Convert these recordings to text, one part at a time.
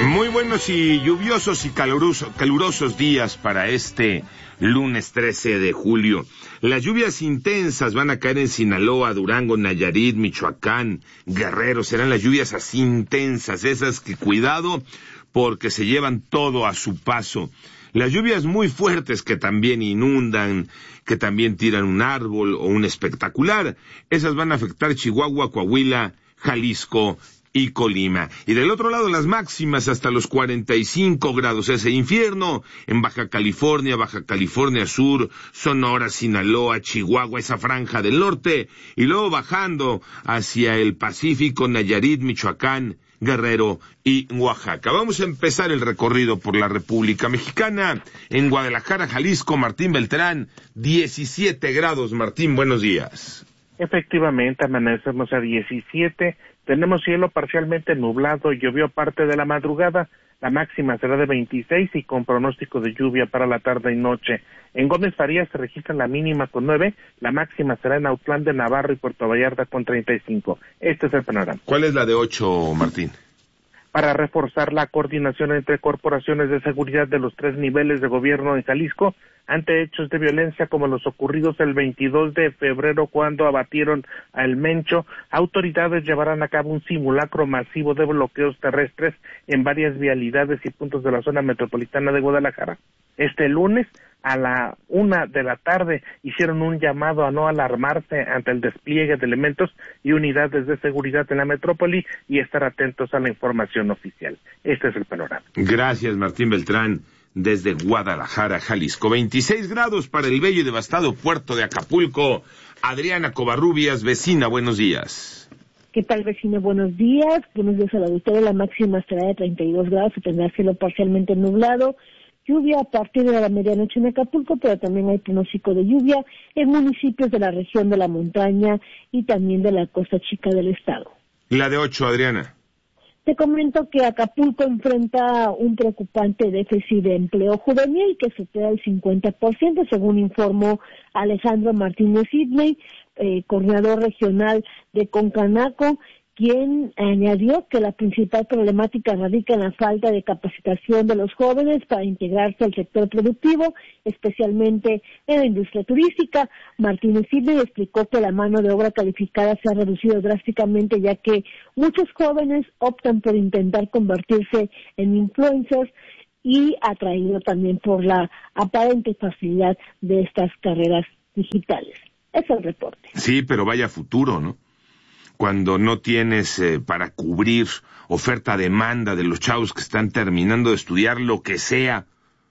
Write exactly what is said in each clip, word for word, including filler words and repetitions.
Muy buenos y lluviosos y caluroso, calurosos días para este lunes trece de julio. Las lluvias intensas van a caer en Sinaloa, Durango, Nayarit, Michoacán, Guerrero. Serán las lluvias así intensas, esas que cuidado porque se llevan todo a su paso. Las lluvias muy fuertes que también inundan, que también tiran un árbol o un espectacular, esas van a afectar Chihuahua, Coahuila, Jalisco y Colima. Y del otro lado las máximas hasta los cuarenta y cinco grados, ese infierno en Baja California, Baja California Sur, Sonora, Sinaloa, Chihuahua, esa franja del norte, y luego bajando hacia el Pacífico, Nayarit, Michoacán, Guerrero y Oaxaca. Vamos a empezar el recorrido por la República Mexicana. En Guadalajara, Jalisco, Martín Beltrán, diecisiete grados. Martín, buenos días. Efectivamente, amanecemos a diecisiete, tenemos cielo parcialmente nublado, llovió parte de la madrugada, la máxima será de veintiséis y con pronóstico de lluvia para la tarde y noche. En Gómez Farías se registra la mínima con nueve, la máxima será en Autlán de Navarro y Puerto Vallarta con treinta y cinco. Este es el panorama. ¿Cuál es la de ocho, Martín? Para reforzar la coordinación entre corporaciones de seguridad de los tres niveles de gobierno en Jalisco, ante hechos de violencia como los ocurridos el veintidós de febrero cuando abatieron a El Mencho, autoridades llevarán a cabo un simulacro masivo de bloqueos terrestres en varias vialidades y puntos de la zona metropolitana de Guadalajara. Este lunes, a la una de la tarde, hicieron un llamado a no alarmarse ante el despliegue de elementos y unidades de seguridad en la metrópoli y estar atentos a la información oficial. Este es el panorama. Gracias, Martín Beltrán. Desde Guadalajara, Jalisco. veintiséis grados para el bello y devastado puerto de Acapulco. Adriana Covarrubias, vecina, buenos días. ¿Qué tal, vecina? Buenos días. Buenos días al auditorio. La máxima será de treinta y dos grados, se tendrá cielo parcialmente nublado. Lluvia a partir de la medianoche en Acapulco, pero también hay pronóstico de lluvia en municipios de la región de la montaña y también de la costa chica del estado. La de ocho, Adriana. Te comento que Acapulco enfrenta un preocupante déficit de empleo juvenil que supera el cincuenta por ciento, según informó Alejandro Martínez Sidney, eh, coordinador regional de Concanaco, quien añadió que la principal problemática radica en la falta de capacitación de los jóvenes para integrarse al sector productivo, especialmente en la industria turística. Martínez Sidney explicó que la mano de obra calificada se ha reducido drásticamente, ya que muchos jóvenes optan por intentar convertirse en influencers y atraído también por la aparente facilidad de estas carreras digitales. Es el reporte. Sí, pero vaya futuro, ¿no? Cuando no tienes eh, para cubrir oferta-demanda de los chavos que están terminando de estudiar lo que sea,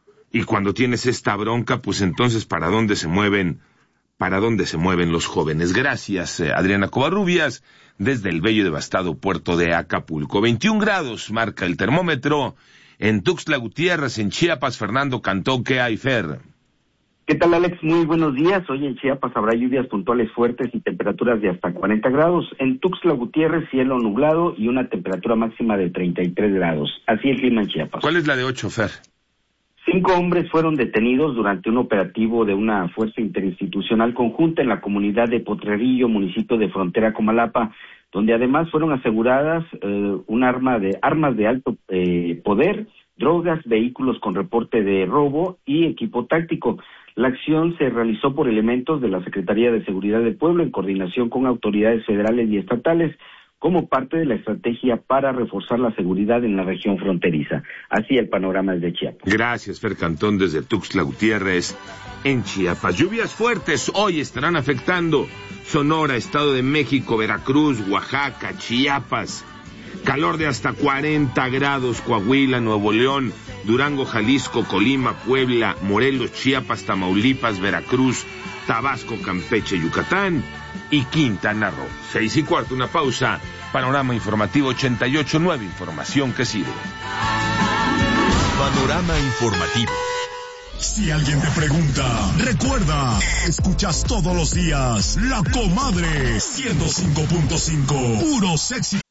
y cuando tienes esta bronca, pues entonces ¿para dónde se mueven, para dónde se mueven los jóvenes? Gracias, eh, Adriana Covarrubias, desde el bello y devastado puerto de Acapulco. veintiún grados marca el termómetro en Tuxtla Gutiérrez, en Chiapas. Fernando Cantó, ¿qué hay, Fer? ¿Qué tal, Alex? Muy buenos días. Hoy en Chiapas habrá lluvias puntuales fuertes y temperaturas de hasta cuarenta grados. En Tuxtla Gutiérrez, cielo nublado y una temperatura máxima de treinta y tres grados. Así el clima en Chiapas. ¿Cuál es la de ocho, Fer? Cinco hombres fueron detenidos durante un operativo de una fuerza interinstitucional conjunta en la comunidad de Potrerillo, municipio de Frontera Comalapa, donde además fueron aseguradas eh, un arma de armas de alto eh, poder, drogas, vehículos con reporte de robo y equipo táctico. La acción se realizó por elementos de la Secretaría de Seguridad del Pueblo en coordinación con autoridades federales y estatales como parte de la estrategia para reforzar la seguridad en la región fronteriza. Así el panorama es de Chiapas. Gracias, Fer Cantón, desde Tuxtla Gutiérrez, en Chiapas. Lluvias fuertes hoy estarán afectando Sonora, Estado de México, Veracruz, Oaxaca, Chiapas. Calor de hasta cuarenta grados, Coahuila, Nuevo León, Durango, Jalisco, Colima, Puebla, Morelos, Chiapas, Tamaulipas, Veracruz, Tabasco, Campeche, Yucatán y Quintana Roo. Seis y cuarto, una pausa. Panorama informativo ochenta y ocho punto nueve, información que sirve. Panorama informativo. Si alguien te pregunta, recuerda, escuchas todos los días La Comadre ciento cinco punto cinco, puros éxitos.